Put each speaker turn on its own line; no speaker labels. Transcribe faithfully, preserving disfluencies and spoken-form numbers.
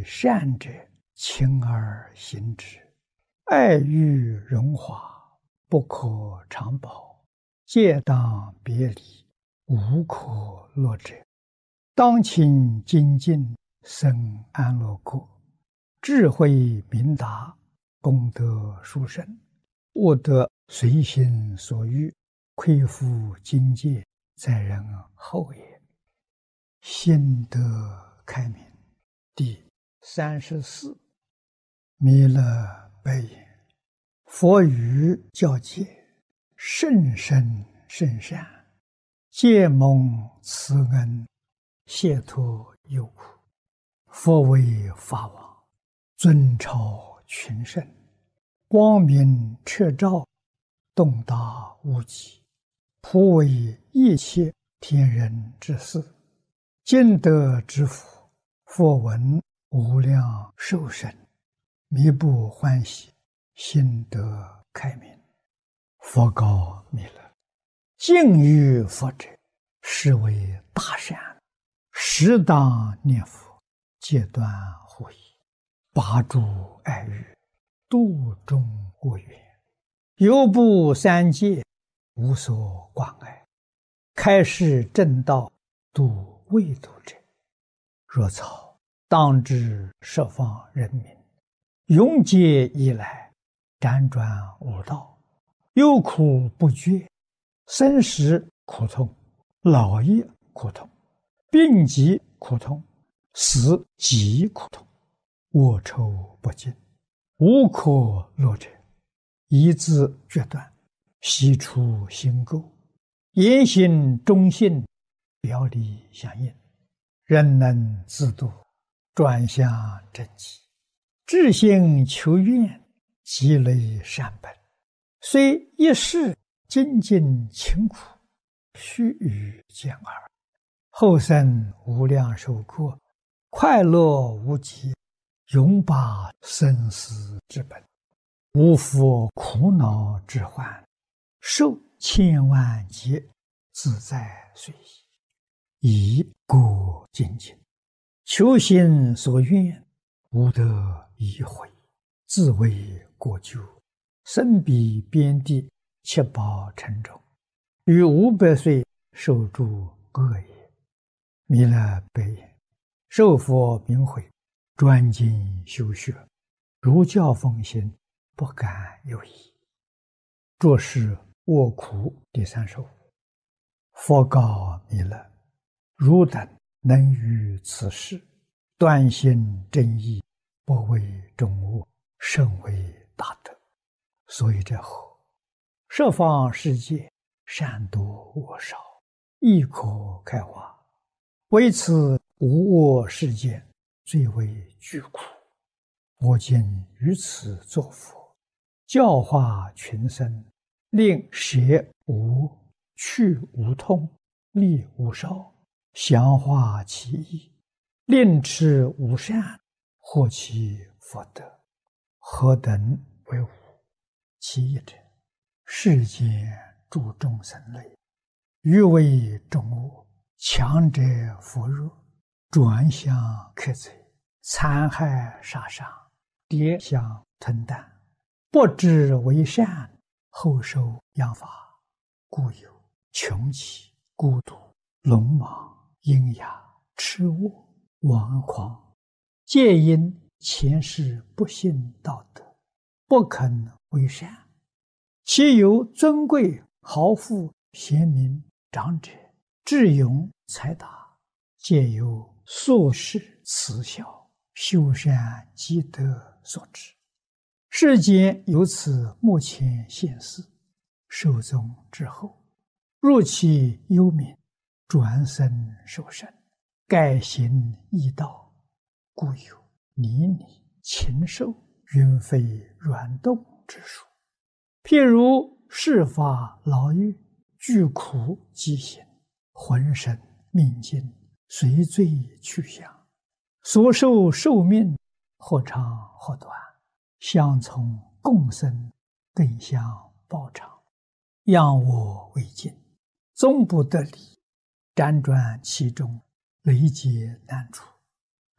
善者，亲而行之。爱欲荣华，不可长保，戒当别离，无可乐者。当勤精进，生安乐国。智慧明达，功德殊胜，悟得随心所欲，亏负境界，在人后也。心得开明。第三十四，弥勒白言：佛语教诫，甚深甚善，皆蒙慈恩，解脱忧苦。佛为法王，尊超群圣，光明彻照，洞达无极，普为一切天人之事。尽德之福，佛闻无量寿生，弥不欢喜，心得开明。佛告弥勒：敬于佛者，是为大善，适当念佛，戒断护疑，拔诸爱欲，度众恶缘，犹布三界，无所挂碍，开示正道，度未度者。若草当知十方人民，永劫以来，辗转无道，忧苦不绝，生时苦痛，老也苦痛，病疾苦痛，死极苦痛，恶臭不尽，无可乐者。一字决断，悉出心垢，言行忠信，表里相应，人能自度，转向正极，至心求愿，积累善本，虽一世精进勤苦，须臾见耳，后生无量寿过，快乐无极，永拔生死之本，无复苦恼之患，受千万劫，自在随意。以过精进，求心所愿，无得已悔，自为过咎，身彼边地，七宝沉重，于五百岁受诸恶也。弥勒白言：受佛名诲，专精修学，如教奉行，不敢有疑。作是卧苦第三十五。佛告弥勒：汝等能于此事，断心正义，不为众恶，甚为大德。所以者何？十方世界，善多恶少，亦可开化。为此无恶世间，最为巨苦。我今于此作佛，教化群生，令舍无、去无痛，利无少，详化其意，令持无善，获其福德。何等为无？其一者，世间诸众生类，欲为众恶，强者扶弱，转向克贼，残害杀伤，跌相吞啖，不知为善，后受殃罚，故有穷奇、孤独、聋盲、阴哑、痴恶、顽狂，皆因前世不信道德，不肯为善。其有尊贵、豪富、贤明、长者、智勇、才达，皆由宿世慈孝、修善积德所致。世间由此目前现世，寿终之后，入其幽冥，转生受生，改行异道，故有泥泞、禽兽、云飞软动之术。譬如世法牢狱，具苦疾行，浑身命尽，随罪去向，所受寿命或长或短，相从共生，更相报偿，仰我为镜，终不得离，辗转其中，累劫难除。